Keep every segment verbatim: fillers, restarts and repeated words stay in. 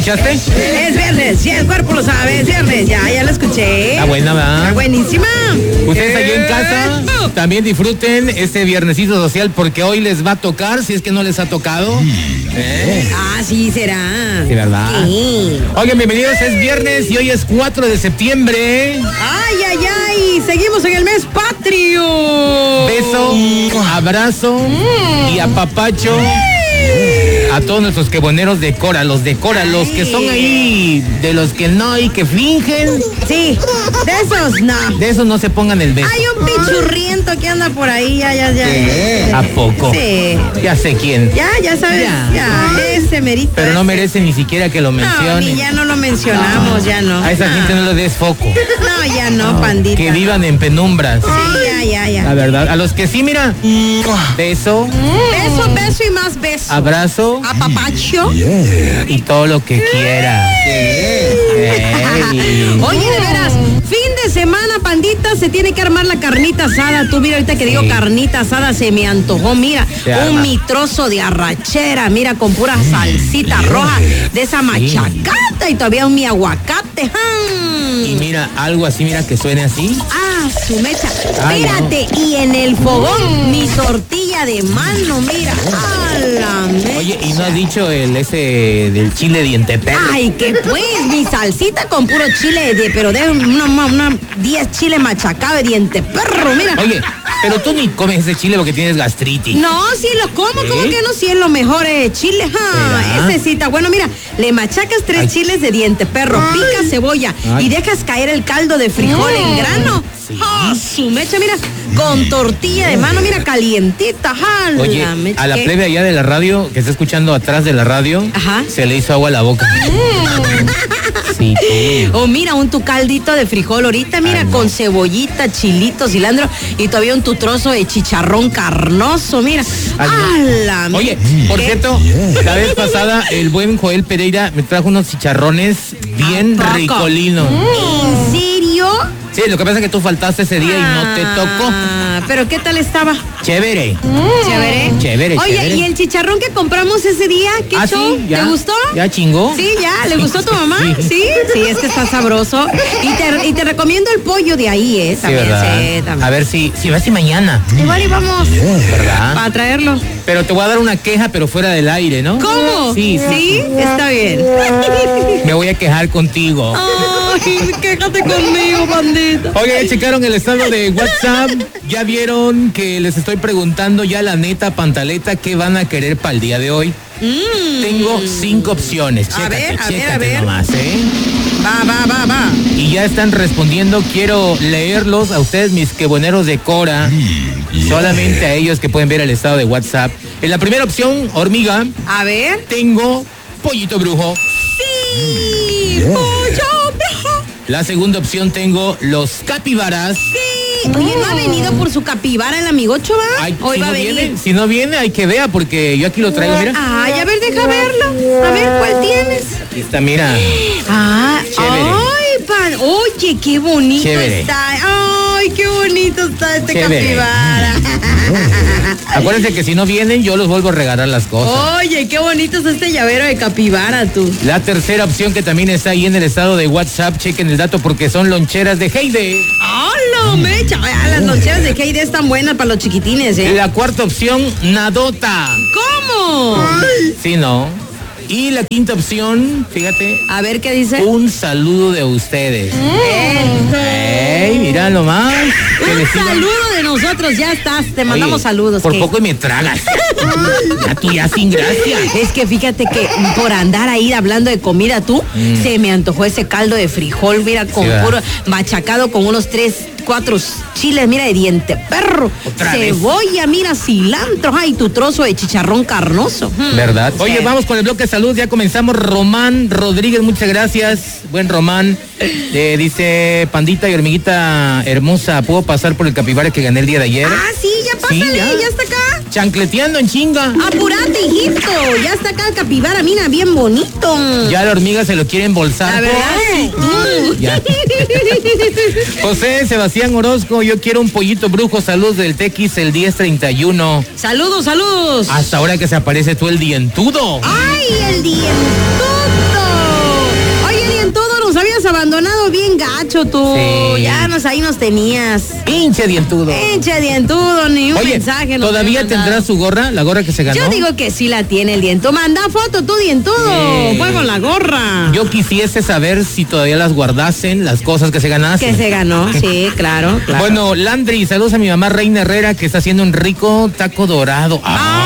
escuchaste? Es viernes, ya el cuerpo lo sabe, es viernes, ya, ya la escuché. Está buena, ¿verdad? Está buenísima. Ustedes allí en casa también disfruten este viernesito social porque hoy les va a tocar, si es que no les ha tocado. ¿Eh? Ah, sí, será. Sí, ¿verdad? Sí. Oigan, bienvenidos, es viernes y hoy es cuatro de septiembre. Ay, ay, ay, seguimos en el mes patrio. Beso, abrazo y apapacho a todos nuestros queboneros de Cora, los de Cora, los que son ahí, de los que no y que fingen. Sí, de esos no. De esos no se pongan el beso. Hay un pichurriento que anda por ahí, ya, ya, ya. ¿Qué? ¿A poco? Sí. Ya sé quién. Ya, ya sabes, ya, ya ese merito. Pero no ese. merece ni siquiera que lo mencionen. No, ni ya no lo mencionamos, ya no. A esa no. gente no le des foco. No, ya no, pandita. Que vivan en penumbras. Sí, ya, ya, ya. La verdad, a los que sí, mira, beso, Beso, beso y más beso. abrazo Apapacho. yeah. y todo lo que quiera. Hey. Oye, de veras, fin de semana, pandita, se tiene que armar la carnita asada. Tú mira, ahorita que digo Sí. carnita asada, se me antojó, mira, Se un arma. mi trozo de arrachera, mira, con pura salsita roja de esa machacata y todavía un mi aguacate. ¡jam! Y mira, algo así, mira, que suene así. Ah, su mecha. Ay, Espérate, y en el fogón, mi tortilla de mano, mira. ¡A la mecha! Oye, y no has dicho el ese del chile diente perro. Ay, que pues, mi salsita con puro chile, de, pero de una, una, una diez chile machacado de diente perro, mira. Oye, pero tú ni comes ese chile porque tienes gastritis. No, sí lo como, ¿Sí? ¿cómo que no? Sí es lo mejor, eh, chile, ja, ¿Será? ese cita. Bueno, mira, le machacas tres Ay. chiles de diente perro, pica cebolla Ay. y dejas caer el caldo de frijol en grano. Sí. Ja, su mecha, mira, con tortilla de mano, mira, calientita, ja, Oye, la mecha, a la ¿qué? plebe allá de la radio, que está escuchando atrás de la radio, Ajá. se le hizo agua a la boca. Sí, tú. O mira, un tu caldito de frijol ahorita, mira, Ay, no. con cebollita, chilito, cilantro y todavía un tu trozo de chicharrón carnoso, mira. Ay, ¡A no. la Oye, me- por ¿Qué? cierto, la vez pasada el buen Joel Pereira me trajo unos chicharrones bien ¿A poco? ricolinos. ¿En serio? Sí, lo que pasa es que tú faltaste ese día y no te tocó. Ah, pero ¿qué tal estaba? Chévere. Chévere. Chévere, Oye, chévere. ¿y el chicharrón que compramos ese día? ¿Qué Ah, show? sí, ya. ¿Te gustó? ¿Ya chingó? Sí, ya. ¿Le gustó a tu mamá? Sí. Sí, sí, es que está sabroso. Y te, y te recomiendo el pollo de ahí, ¿eh? Sí, También, ¿verdad? sí, también. A ver si, si vas y mañana, Igual y vamos ¿verdad? para traerlo. Pero te voy a dar una queja, pero fuera del aire, ¿no? ¿Cómo? Sí, sí. ¿Sí? Está bien. Me voy a quejar contigo. Ay, quéjate conmigo, bandita. Oye, ¿ya checaron el estado de WhatsApp? ¿Ya vieron que les estoy preguntando ya la neta pantaleta qué van a querer para el día de hoy? Mm. Tengo cinco opciones. A Chécate, ver, a ver, chécate a ver. nomás, ¿eh? Va, va, va, va. Y ya están respondiendo, quiero leerlos a ustedes, mis queboneros de Cora. Solamente a ellos que pueden ver el estado de WhatsApp. En la primera opción, hormiga, A ver. tengo pollito brujo. Sí, pollo brujo. La segunda opción tengo los capibaras. Sí. Oye, ¿no ha venido por su capibara el amigocho, va? Ay, Hoy si va no a venir. viene, si no viene, hay que vea porque yo aquí lo traigo, mira. Ay, a ver, deja verlo. A ver, ¿cuál tienes? Aquí está, mira. Ah, Chévere. ay, pan. Oye, qué bonito Chévere. está. Ay, qué bonito está este Chévere. capibara. Acuérdense que si no vienen, yo los vuelvo a regalar las cosas. Oye, qué bonito es este llavero de capibara, tú. La tercera opción que también está ahí en el estado de WhatsApp, chequen el dato porque son loncheras de Heide. ¡Hola, mecha! Ah, las loncheras de Heide están buenas para los chiquitines, ¿eh? La cuarta opción, nadota. ¿Cómo? Sí, no. Y la quinta opción, fíjate, A ver, ¿qué dice? un saludo de ustedes. ¡Ey, mira nomás! Que Un les sigan- saludo de nosotros, ya estás. Te mandamos Oye, saludos. Por ¿qué? poco y me tragas. Ya tú ya sin gracia. Es que fíjate que por andar ahí hablando de comida tú, se me antojó ese caldo de frijol, mira, con Sí, ¿verdad? puro machacado con unos tres, cuatro chiles, mira, de diente perro, Otra vez. cebolla, mira, cilantro, ay, tu trozo de chicharrón carnoso. Mm. ¿Verdad? Oye, Sí. vamos con el bloque de salud, ya comenzamos. Román Rodríguez, muchas gracias. Buen Román. Eh, dice, pandita y hormiguita hermosa, ¿puedo pasar por el capibara que gané el día de ayer? Ah, sí, ya pásale, ya. ya. está acá. Chancleteando en chinga. Apurate, hijito, ya está acá el capibara, mira, bien bonito. Ya la hormiga se lo quiere embolsar. La verdad, sí, tú. Ya. José Sebastián Orozco, yo quiero un pollito brujo, saludos del Tequis el diez treinta y uno. Saludos, saludos. Hasta ahora que se aparece tú el dientudo. ¡Ay, el dientudo! abandonado bien gacho tú. Sí. Ya nos ahí nos tenías. Pinche dientudo. Pinche dientudo, ni un Oye, mensaje. nos ¿todavía había mandado. tendrá su gorra? ¿La gorra que se ganó? Yo digo que sí la tiene el dientudo. Manda foto tú, dientudo. Sí. Fue con la gorra. Yo quisiese saber si todavía las guardasen, las cosas que se ganasen. Que se ganó, sí, claro, claro. Bueno, Landry, saludos a mi mamá Reina Herrera, que está haciendo un rico taco dorado.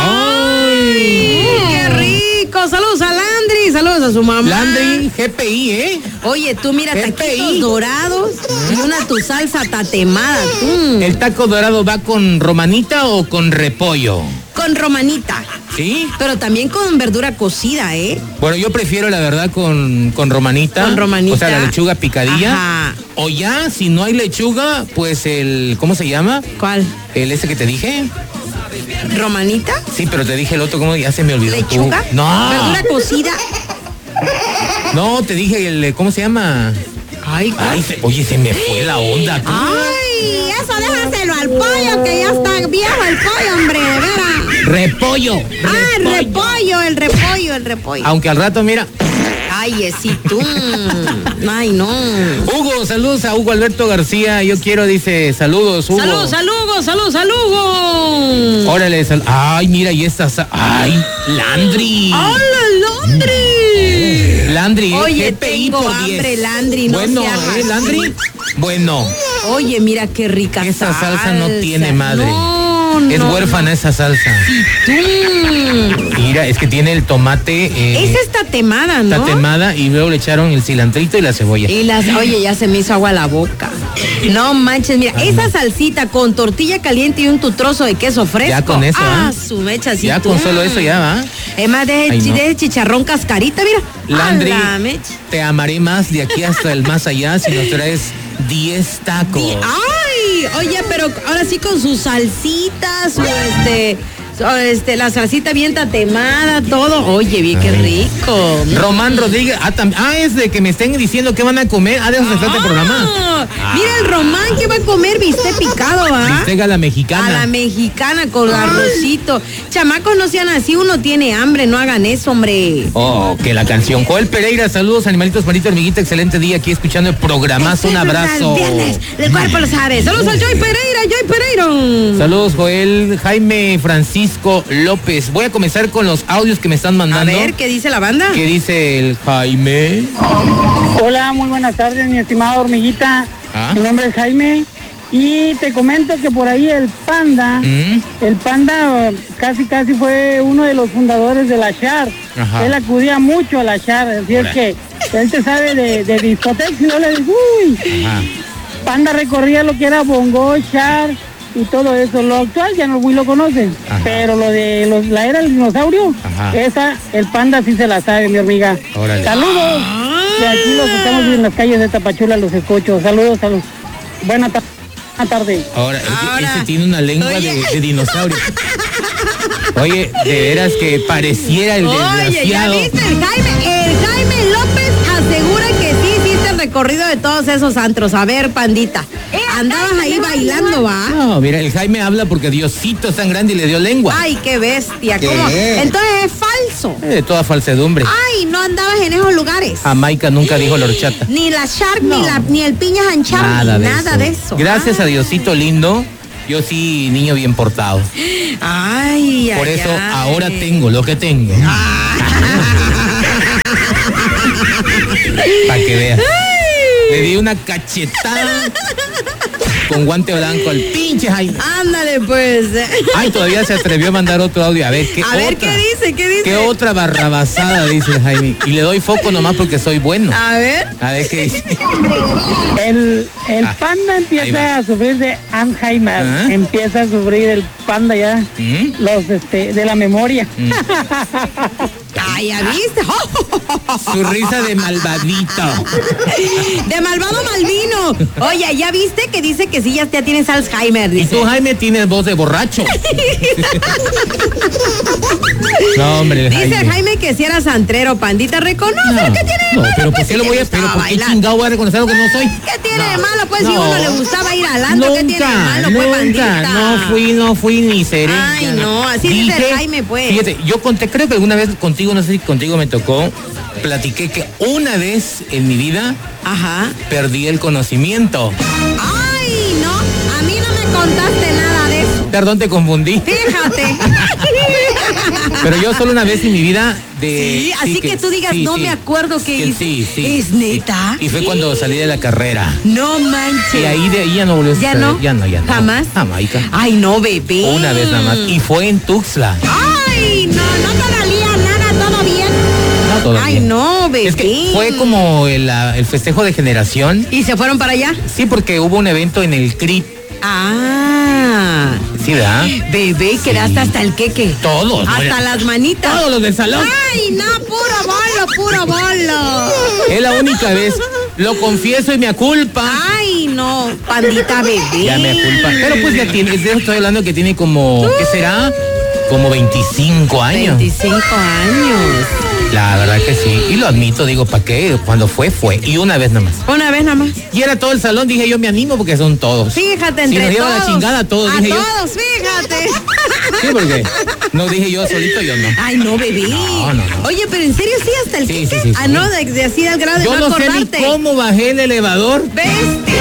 ¡Ay! ¡Qué rico! Saludos a Landry, saludos a su mamá. Landry, G P I, ¿eh? Oye, tú mira, G P I. taquitos dorados y una tu salsa tatemada. tú. ¿El taco dorado va con romanita o con repollo? Con romanita, ¿Sí? pero también con verdura cocida, ¿eh? Bueno, yo prefiero la verdad con, con romanita. Con romanita. O sea, la lechuga picadilla. Ajá. O ya, si no hay lechuga, pues el, ¿cómo se llama? ¿Cuál? El ese que te dije. ¿Romanita? Sí, pero te dije el otro, ¿cómo? Ya se me olvidó. ¿Lechuga? Tú. No. ¿Verdura cocida? No, te dije el, ¿cómo se llama? Ay, ¿cuál? Ay, se- oye, se me fue la onda. tú. Ay, eso déjaselo al pollo, que ya está viejo el pollo, hombre, de veras. Repollo. Ah, el repollo, el repollo, el repollo. Aunque al rato, mira. Ay, sí, tú. Ay, no. Hugo, saludos a Hugo Alberto García. Yo quiero, dice, saludos, Hugo. Salud, saludos, salud, salud. Órale, sal- ay, mira, y esta, sa- ay, Landry. ¡Hola, Landry! Landry, Oye, G P I tengo por diez. hambre, Landry, no Bueno, seas ¿eh, así. Landry? Bueno, Oye, mira qué rica esa salsa no tiene madre. No, es no. huérfana esa salsa. Mm. Mira, es que tiene el tomate. Eh, Esa está temada, ¿no? tatemada y luego le echaron el cilantrito y la cebolla. Y las, oye, ya se me hizo agua la boca. No manches, mira, esa salsita con tortilla caliente y un tu trozo de queso fresco. Ya con eso, Ah, ¿ah? su mecha, sí. Ya tú. con solo eso ya va. Es más, de, Ay, no. de chicharrón cascarita, mira. Landry, A la mecha. te amaré más de aquí hasta el más allá si nos traes diez tacos. Di- Ay, oye, pero ahora sí con sus salsitas, su este, su, este, la salsita bien tatemada, todo. Oye, bien, qué rico. Román Rodríguez, ah, tam- ah, es de que me estén diciendo qué van a comer. Ah, de eso se trata el programa. Ah, Mira el Román que va a comer bistec picado, ¿ah? Bistec a la mexicana. A la mexicana con arrocito. Chamacos, no sean así, uno tiene hambre, no hagan eso, hombre. Oh, que la canción. Joel Pereira, saludos, animalitos, manito, hormiguita, excelente día aquí escuchando el programazo. Un abrazo. Viernes, el cuerpo lo sabe. Saludos al Joy Pereira, Joy Pereira. Saludos, Joel. Jaime Francisco López. Voy a comenzar con los audios que me están A mandando. ver, ¿qué dice la banda? ¿Qué dice el Jaime? Hola, muy buenas tardes, mi estimada hormiguita. Ah. Mi nombre es Jaime. Y te comento que por ahí el Panda, ¿Mm? el Panda eh, casi casi fue uno de los fundadores de la Char. Ajá. Él acudía mucho a la Char, así es que él te sabe de, de discotecas y no le digo, uy. Ajá. Panda recorría lo que era Bongo, Char y todo eso. Lo actual ya no muy lo conocen, Ajá. pero lo de los, la era del dinosaurio, Ajá. esa, el Panda sí se la sabe, mi hormiga. Órale. Saludos. De aquí los estamos en las calles de Tapachula, los escucho. Saludos, saludos. Buena tarde. Buena tarde. Ahora, ese- Ahora, ese tiene una lengua de, oye. de dinosaurio. Oye, de veras que pareciera el Oye, ¿ya desgraciado. viste el Jaime? El Jaime López asegura que sí hiciste el recorrido de todos esos antros. A ver, pandita. Andabas ahí bailando, ¿va? No, mira, el Jaime habla porque Diosito es tan grande y le dio lengua. Ay, qué bestia. ¿Qué? ¿Cómo? Entonces es falso. Eh, De toda falsedumbre. Ay, no andabas en esos lugares. Jamaica nunca dijo la horchata. Ni la Shark, No. ni, la, ni el Piñas and Charlie, Nada de nada eso. de eso. Gracias a Ay. Diosito lindo. Yo sí, niño bien portado. Ay, Por ay, eso ay. ahora tengo lo que tengo. Para que veas. Le di una cachetada con guante blanco al pinche Jaime. Ándale, pues. Ay, todavía se atrevió a mandar otro audio. A ver, ¿qué A otra? ver, ¿qué dice? ¿Qué dice? ¿Qué otra barrabasada dice el Jaime? Y le doy foco nomás porque soy bueno. A ver. A ver qué dice. El, el Ah, Panda ahí va. empieza a sufrir de Alzheimer. Ah. Empieza a sufrir el Panda ya. ¿Mm? Los, este, de la memoria. Ay, ¿ya viste? Su risa de malvadito. De malvado Malvino. Oye, ¿ya viste que dice que sí, ya, ya tienes Alzheimer? Y Dice. tú, Jaime, tienes voz de borracho. No, hombre, el Dice Jaime. Jaime que si era santrero, pandita. Reconoce No, lo que tiene de no, malo. pero pues, ¿por qué si lo le voy a gustaba pero ¿por qué bailar. chingado voy a reconocer algo que no soy? ¿Qué tiene de No, malo? Pues si no. uno le gustaba ir al antro, ¿qué tiene de Nunca, malo? Pues, nunca, pandita. no fui, no fui ni seré. Ay, no, así dice el Jaime, pues. Fíjate, yo conté, creo que alguna vez contigo, no no sé si contigo me tocó, platiqué que una vez en mi vida Ajá. perdí el conocimiento. Ay, no, a mí no me contaste nada de eso. Perdón, te confundí. Fíjate. Pero yo solo una vez en mi vida de... Sí, así que, que tú digas, sí, no sí, me acuerdo qué que hice. Sí, sí. ¿Es neta? Y fue cuando salí de la carrera. No manches. Y ahí de ahí ya no volvió a ¿Ya suceder. no? Ya no, ya no. ¿Jamás? Jamaica. Ay, no, bebé. Una vez nada más. Y fue en Tuxtla. Ay, no, no te dolía nada, todo bien. No, todavía. Ay, no, bebé. Es que fue como el, ah, el festejo de generación. ¿Y se fueron para allá? Sí, porque hubo un evento en el C R I T. Ah. Sí, ¿verdad? Bebé, quedaste hasta el queque. Todos. Hasta bueno, las manitas. Todos los del salón. Ay, no, puro bolo, puro bolo. Es la única vez. Lo confieso y me aculpa. Ay, no, pandita bebé. Ya me aculpa. Pero pues ya tiene, de eso estoy hablando que tiene como, ¿qué será? Como veinticinco años. veinticinco años. La verdad que sí. Y lo admito, digo, ¿para qué? Cuando fue, fue. Y una vez nada más. Una vez nada más. Y era todo el salón, dije yo me animo porque son todos. Fíjate, si entre nos llevan todos. la chingada a todos, a dije yo. todos, fíjate. Sí, porque no dije yo solito, yo no. Ay, no, bebé. No, no, no. Oye, pero en serio sí hasta el Sí, queque. sí, sí, sí. Ah, no, de, de así al grado de Yo no no sé ni acordarte. cómo bajé el elevador. Bestia.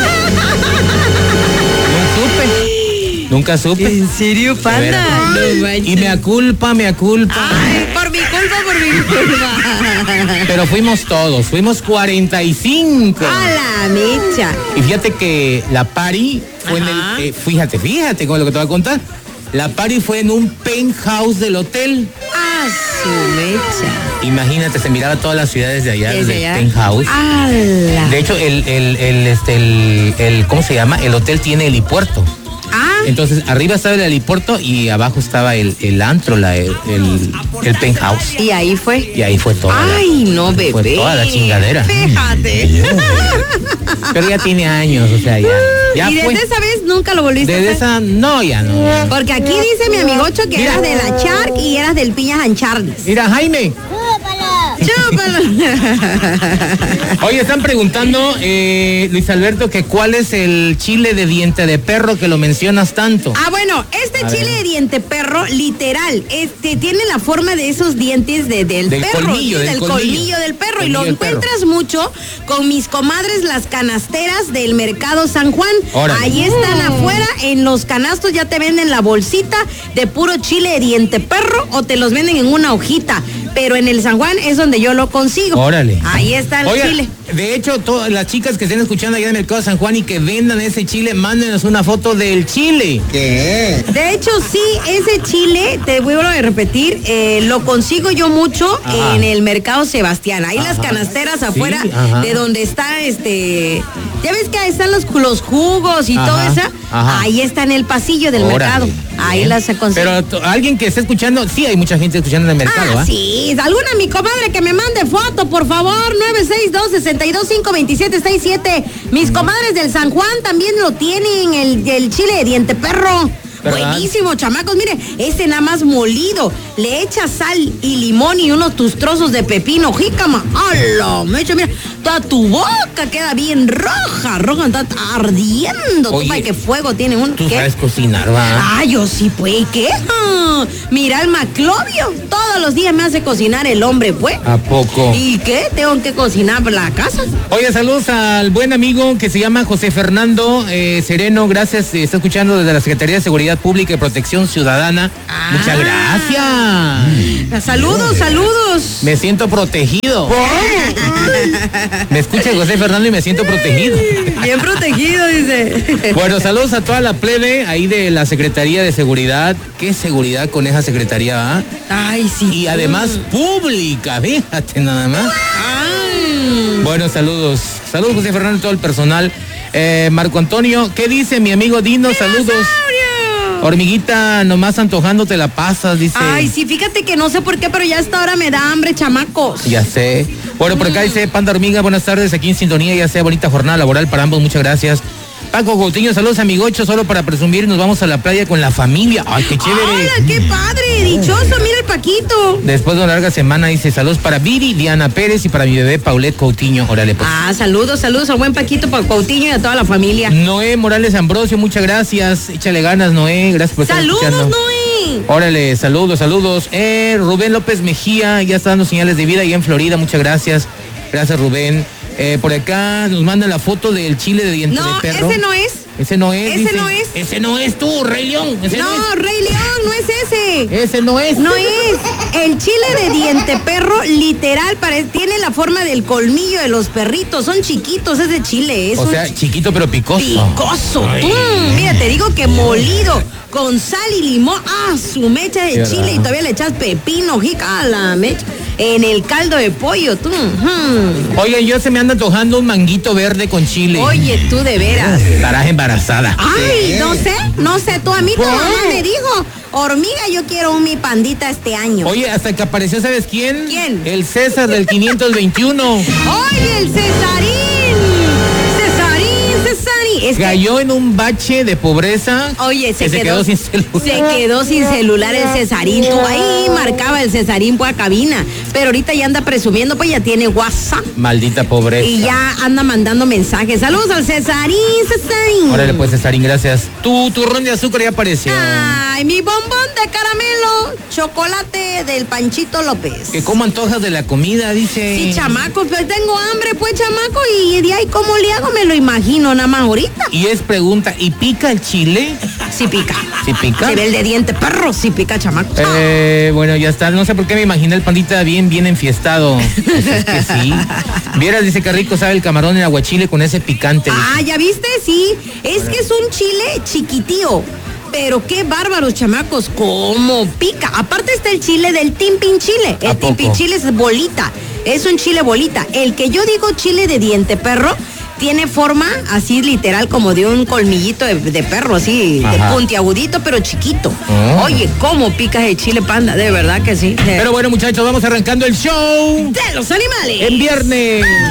No supe. Nunca supe. ¿En serio, De panda? veras. No manches. Y me aculpa, me aculpa. Ay, por mi culpa, por mi culpa. Pero fuimos todos, fuimos cuarenta y cinco. A la mecha. Y fíjate que la party fue en Ajá. el... eh, fíjate, fíjate con lo que te voy a contar. La party fue en un penthouse del hotel. A su mecha. Imagínate, se miraba todas las ciudades de allá, Desde del allá. penthouse. ¡Hala! De hecho, el, el, el, este, el, el, ¿cómo se llama? El hotel tiene helipuerto. Ah, Entonces, arriba estaba el helipuerto y abajo estaba el, el antro, la, el, el, el penthouse. y ahí fue. Y ahí fue toda la- Ay, no, bebé. Fue toda la chingadera. Fíjate. Pero ya tiene años, o sea, ya. ya y desde fue. esa vez nunca lo volviste Desde a hacer. esa, no, ya no. Porque aquí dice mi amigocho que Mira. eras de la Charc y eras del Piñas Ancharnes. Mira, Jaime. Chúpalo. Oye, están preguntando, eh, Luis Alberto, que cuál es el chile de diente de perro que lo mencionas tanto. Ah, bueno, este A chile ver. de diente perro, literal, este tiene la forma de esos dientes de, del, Del perro, colmillo, ¿sí? del del colmillo. colmillo del perro. Colmillo y lo del perro. encuentras mucho con mis comadres, las canasteras del Mercado San Juan. Órale. Ahí están afuera, en los canastos ya te venden la bolsita de puro chile de diente perro o te los venden en una hojita. Pero en el San Juan es donde yo lo consigo. Órale. Ahí está el Oiga, chile. de hecho, todas las chicas que estén escuchando allá en el Mercado San Juan y que vendan ese chile, mándenos una foto del chile. De hecho, sí, ese chile, te vuelvo a repetir, eh, lo consigo yo mucho Ajá. en el Mercado Sebastián. Ahí las Ajá. canasteras afuera Sí, ajá. de donde está este. Ya ves que ahí están los, los jugos y Ajá, todo eso. ajá. Ahí está en el pasillo del Órale. mercado. Ahí Bien. las consigo. Pero to- alguien que esté escuchando, sí hay mucha gente escuchando en el mercado, Ah, ¿ah? sí, alguna mi comadre que me mande foto, por favor, nueve seis dos, seis dos cinco, dos siete seis siete. Mis comadres del San Juan también lo tienen, el, el chile de diente perro. ¿Verdad? Buenísimo, chamacos, mire, ese nada más molido, le echa sal y limón y unos tus trozos de pepino, jícama. ¡Hala! Me echa, mira, toda tu boca queda bien roja, roja, está ardiendo. Oye, Tú, para qué fuego tiene uno. Tú ¿Qué? sabes cocinar, ¿va? Ah, yo sí, pues, ¿y qué? Ah, mira el Maclovio. Todos los días me hace cocinar el hombre, pues. ¿A poco? ¿Y qué? Tengo que cocinar para la casa. Oye, saludos al buen amigo que se llama José Fernando eh, Sereno. Gracias, eh, está escuchando desde la Secretaría de Seguridad Pública y Protección Ciudadana. Ah. Muchas gracias. Saludos, saludos. Me siento protegido. Me escucha José Fernando y me siento protegido. Bien protegido, dice. Bueno, saludos a toda la plebe ahí de la Secretaría de Seguridad. ¿Qué seguridad con esa secretaría? ¿Ah? Ay, sí. Y además pública, fíjate nada más. Ay. Bueno, saludos. Saludos José Fernando y todo el personal. Eh, Marco Antonio, ¿qué dice mi amigo Dino? Saludos. Dinosaurio. Hormiguita, nomás antojando te la pasas, dice. Ay, sí, fíjate que no sé por qué, pero ya hasta ahora me da hambre, chamacos. Ya sé. Bueno, por acá dice Panda Hormiga, buenas tardes, aquí en sintonía, ya sea bonita jornada laboral para ambos, muchas gracias. Paco Coutinho, saludos amigochos, solo para presumir, nos vamos a la playa con la familia. Ay, qué chévere. ¡Hola, qué padre! Dichoso, mira el Paquito. Después de una larga semana dice saludos para Viri, Diana Pérez y para mi bebé Paulette Coutinho. Órale, pues. Ah, saludos, saludos al buen Paquito, para Coutinho y a toda la familia. Noé Morales Ambrosio, muchas gracias. Échale ganas, Noé. Gracias por estar Saludos, escuchando. Noé. Césari. Órale, saludos, saludos. Eh, Rubén López Mejía ya está dando señales de vida ahí en Florida, muchas gracias. Gracias, Rubén. Eh, por acá nos mandan la foto del chile de diente No, de perro. ese no es. Ese no es. Ese dice. no es. Ese no es tú, Rey León. Ese no, No, es. Rey León, no es ese. Ese no es. No es. El chile de diente perro, literal, parece, tiene la forma del colmillo de los perritos. Son chiquitos ese chile. Es O un sea, chi- chiquito pero picoso. picoso. Ay. Mm, mira, te digo que molido con sal y limón. Ah, su mecha de Qué chile raro. y todavía le echas pepino, jica, a la mecha. En el caldo de pollo, tú. mm. Oigan, yo se me anda antojando un manguito verde con chile. Oye, tú de veras. Estarás embarazada. Ay, no sé, no sé, tú a mí tu ¿Por? mamá me dijo, hormiga, yo quiero un mi pandita este año. Oye, hasta que apareció, ¿sabes quién? ¿Quién? El César del quinientos veintiuno. Oye, el Cesarín, Cesarín, Cesarín. Es que, Cayó en un bache de pobreza. oye, se que quedó, se quedó sin celular. se quedó sin celular el Cesarín. Tú ahí marcaba el Cesarín por la cabina, pero ahorita ya anda presumiendo, pues ya tiene WhatsApp. Maldita pobreza. Y ya anda mandando mensajes. Saludos al Cesarín, Cesarín. Órale, pues, Cesarín, gracias. Tu turrón de azúcar ya apareció. Ay, mi bombón de caramelo, chocolate del Panchito López. Que cómo antojas de la comida, dice. Sí, chamaco, pues tengo hambre, pues, chamaco, y de ahí, ¿cómo le hago? Me lo imagino nada más ahorita. Y es pregunta, ¿y pica el chile? Sí pica. ¿Sí pica? Se ve el de diente perro, sí pica, chamaco. Eh, bueno, ya está. No sé por qué me imaginé el pandita bien, bien enfiestado. Pues es que sí. Vieras, dice que rico sabe el camarón en aguachile con ese picante. Ah, ¿ya viste? Sí, es que es un chile chiquitío. Pero qué bárbaros, chamacos, cómo pica. Aparte está el chile del timpin chile. ¿A El poco? timpin chile es bolita. Es un chile bolita. El que yo digo chile de diente perro tiene forma así literal como de un colmillito de, de perro, así, Ajá. de puntiagudito, pero chiquito. Oh. Oye, cómo pica el chile panda, de verdad que sí. Pero bueno, muchachos, vamos arrancando el show de los animales. en viernes.